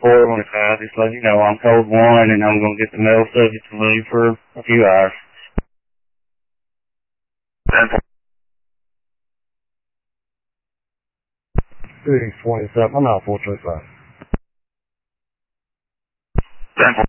425. Just let you know I'm code 1 and I'm going to get the male subject to leave for a few hours. 627, I'm out 425. 10-4.